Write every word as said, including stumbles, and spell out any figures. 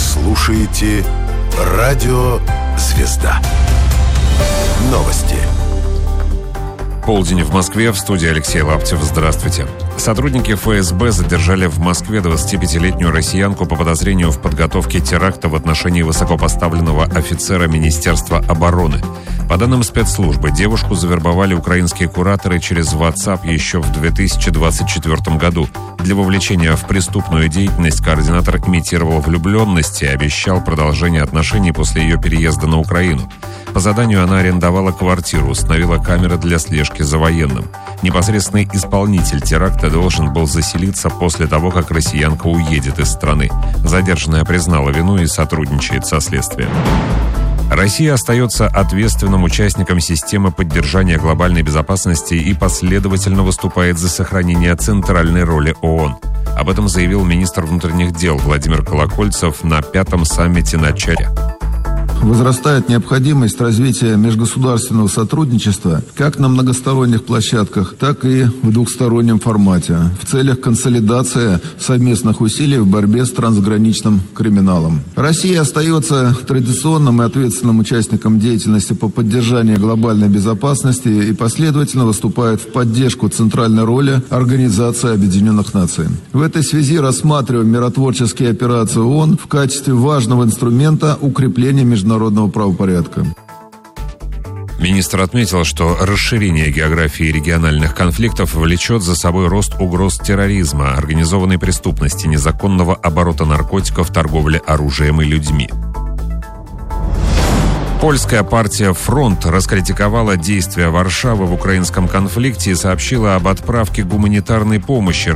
слушаете Радио Звезда. Новости. Полдень в Москве, в студии Алексей Лаптев. Здравствуйте. Сотрудники эф эс бэ задержали в Москве двадцатипятилетнюю россиянку по подозрению в подготовке теракта в отношении высокопоставленного офицера Министерства обороны. По данным спецслужбы, девушку завербовали украинские кураторы через WhatsApp еще в две тысячи двадцать четвёртом году. Для вовлечения в преступную деятельность координатор имитировал влюбленность и обещал продолжение отношений после ее переезда на Украину. По заданию она арендовала квартиру, установила камеры для слежки за военным. Непосредственный исполнитель теракта должен был заселиться после того, как россиянка уедет из страны. Задержанная признала вину и сотрудничает со следствием. Россия остается ответственным участником системы поддержания глобальной безопасности и последовательно выступает за сохранение центральной роли ООН. Об этом заявил министр внутренних дел Владимир Колокольцев на пятом саммите на Чаде. Возрастает необходимость развития межгосударственного сотрудничества как на многосторонних площадках, так и в двухстороннем формате в целях консолидации совместных усилий в борьбе с трансграничным криминалом. Россия остается традиционным и ответственным участником деятельности по поддержанию глобальной безопасности и последовательно выступает в поддержку центральной роли Организации Объединенных Наций. В этой связи рассматриваем миротворческие операции ООН в качестве важного инструмента укрепления международного народного правопорядка. Министр отметил, что расширение географии региональных конфликтов влечет за собой рост угроз терроризма, организованной преступности, незаконного оборота наркотиков, торговли оружием и людьми. Польская партия «Фронт» раскритиковала действия Варшавы в украинском конфликте и сообщила об отправке гуманитарной помощи